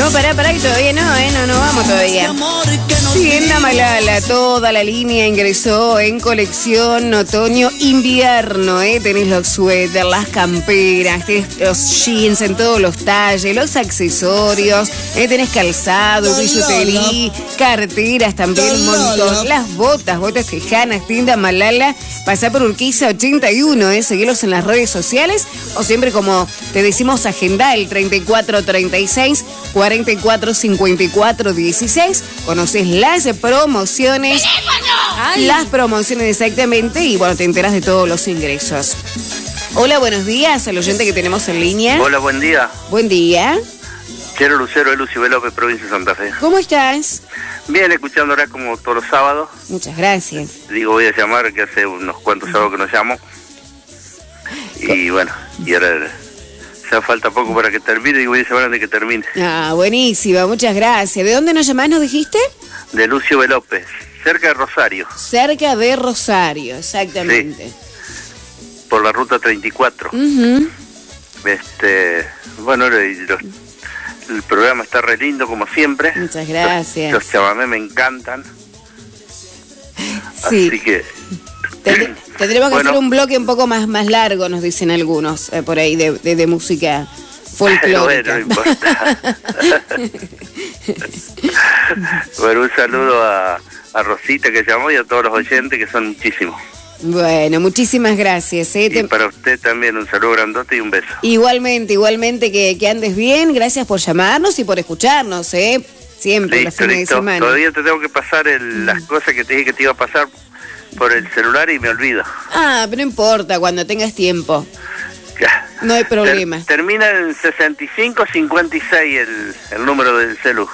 No, pará, que todavía no vamos todavía. Tienda Malala, toda la línea ingresó en colección otoño-invierno, Tenés los suéteres, las camperas, tenés los jeans en todos los talles, los accesorios, tenés calzado, billutería, carteras también, un montón. Las botas tejanas, tienda Malala, pasá por Urquiza 81, seguilos en las redes sociales o siempre como te decimos agenda el 3436 445416. Conoces las promociones. ¡Ay! Las promociones exactamente y bueno, te enteras de todos los ingresos. Hola, buenos días al oyente que tenemos en línea. Hola, buen día. Buen día. Chelo Lucero de Lucio López, provincia de Santa Fe. ¿Cómo estás? Bien, escuchando ahora como todos los sábados. Muchas gracias. Digo, voy a llamar, que hace unos cuantos sábados que no llamo. Y bueno, y ahora ya falta poco para que termine y voy a llamar antes de que termine. Ah, buenísima, muchas gracias. ¿De dónde nos llamás, nos dijiste? De Lucio B. López, cerca de Rosario. Cerca de Rosario, exactamente. Sí, por la ruta 34. Uh-huh. Bueno, el programa está re lindo como siempre. Muchas gracias. Los chamamés me encantan. Sí. Así que tendremos que hacer un bloque un poco más largo, nos dicen algunos, por ahí, de música folclórica. Bueno, no importa. Bueno, un saludo a Rosita que llamó y a todos los oyentes que son muchísimos. Bueno, muchísimas gracias. Y para usted también un saludo grandote y un beso. Igualmente, que andes bien. Gracias por llamarnos y por escucharnos, siempre, los fines de semana. Todavía te tengo que pasar las cosas que te dije que te iba a pasar por el celular y me olvido. Ah, pero no importa, cuando tengas tiempo. No hay problema. Termina en 6556 el número del celu.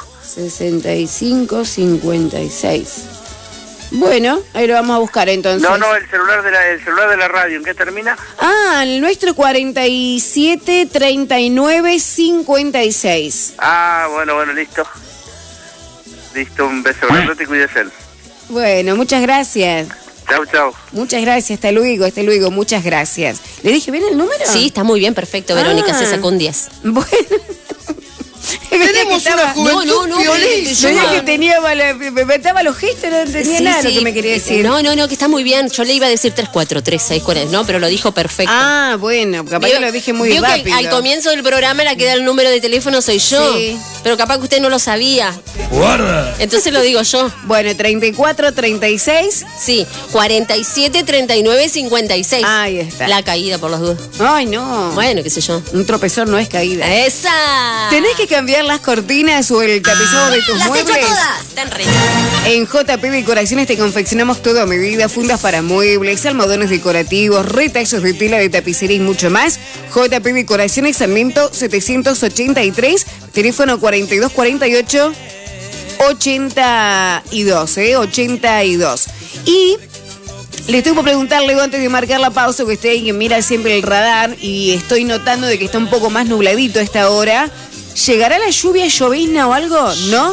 6556. Bueno, ahí lo vamos a buscar entonces. No, el celular de la radio, ¿en qué termina? Ah, el nuestro 473956. Ah, bueno, listo. Listo, un beso grandote y cuídese. Bueno, muchas gracias. Chau. Muchas gracias, hasta luego, muchas gracias. ¿Le dije bien el número? Sí, está muy bien, perfecto, Verónica, se sacó un 10. Bueno. Tenemos una juventud violenta. Yo que tenía, me metaba los gestos, no entendía nada lo que me quería decir. No, que está muy bien. Yo le iba a decir 3436, no, pero lo dijo perfecto. Ah, bueno, capaz que lo dije muy rápido. Que al comienzo del programa la que da el número de teléfono soy yo. Sí. Pero capaz que usted no lo sabía. Guarda. Entonces lo digo yo. Bueno, 3436. Sí, 473956. Ahí está. La caída por las dudas. Ay, no. Bueno, qué sé yo. Un tropezón no es caída. ¡Esa! ¿Tenés que cambiar las cortinas o el tapizado de tus muebles? Las he hecho todas. Están ricas. En JP Decoraciones te confeccionamos todo a medida, fundas para muebles, almohadones decorativos, retazos de tela de tapicería y mucho más. JP Decoraciones, Sarmiento 783, teléfono 4248 82, 82. Y les tengo que preguntarle antes de marcar la pausa, que usted que mira siempre el radar y estoy notando de que está un poco más nubladito a esta hora. ¿Llegará la lluvia, llovizna o algo? ¿No?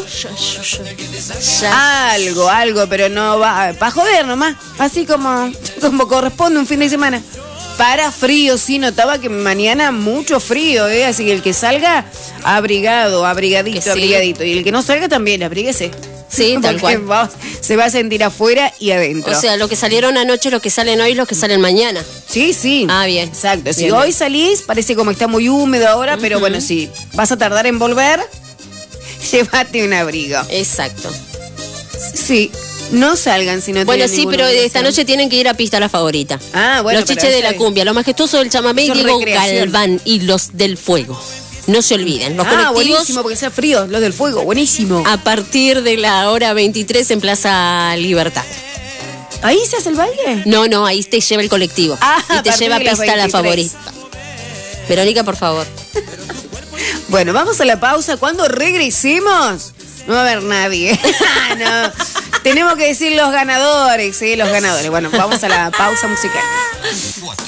Algo, pero no va. Para joder nomás. Así como corresponde un fin de semana. Para frío, sí, notaba que mañana mucho frío, así que el que salga, abrigadito. Y el que no salga también, abríguese. Sí, tal cual. Se va a sentir afuera y adentro. O sea, lo que salieron anoche, los que salen hoy, los que salen mañana. Sí. Ah, bien. Exacto. Si hoy salís, parece como está muy húmedo ahora, pero bueno, si vas a tardar en volver, llévate un abrigo. Exacto. Sí. No salgan si no tienen sí, pero esta noche tienen que ir a Pista La Favorita. Ah, bueno. Los chiches de la cumbia, lo majestuoso del chamamé y Diego Galván y los del fuego. No se olviden, los colectivos. Buenísimo, porque sea frío, los del fuego, buenísimo. A partir de la hora 23 en Plaza Libertad. ¿Ahí se hace el baile? No, ahí te lleva el colectivo. Y te lleva a Pista La Favorita. Verónica, por favor. Bueno, vamos a la pausa. Cuando regresemos, no va a haber nadie. No. Tenemos que decir los ganadores, los ganadores. Bueno, vamos a la pausa musical.